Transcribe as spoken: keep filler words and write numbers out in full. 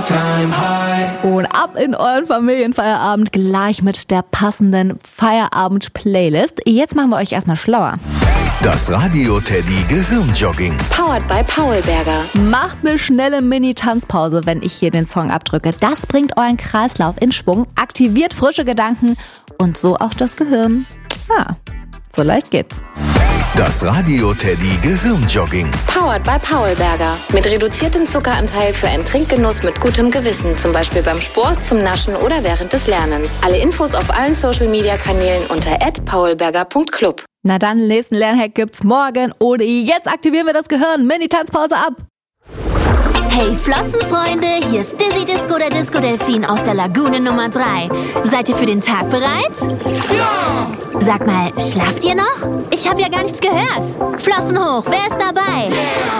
Time high. Und ab in euren Familienfeierabend gleich mit der passenden Feierabend-Playlist. Jetzt machen wir euch erstmal schlauer. Das Radio Teddy Gehirnjogging. Powered by Paulberger. Macht eine schnelle Mini-Tanzpause, wenn ich hier den Song abdrücke. Das bringt euren Kreislauf in Schwung, aktiviert frische Gedanken und so auch das Gehirn. Ja, so leicht geht's. Das Radio Teddy Gehirnjogging. Powered by Paulberger. Mit reduziertem Zuckeranteil für einen Trinkgenuss mit gutem Gewissen. Zum Beispiel beim Sport, zum Naschen oder während des Lernens. Alle Infos auf allen Social-Media-Kanälen unter at paulberger punkt club. Na dann, den nächsten Lernhack gibt's morgen oder jetzt aktivieren wir das Gehirn. Mini-Tanzpause ab. Hey Flossenfreunde, hier ist Dizzy Disco, der Disco Delfin aus der Lagune Nummer drei. Seid ihr für den Tag bereit? Ja! Sag mal, schlaft ihr noch? Ich habe ja gar nichts gehört. Flossen hoch, wer ist dabei? Yeah.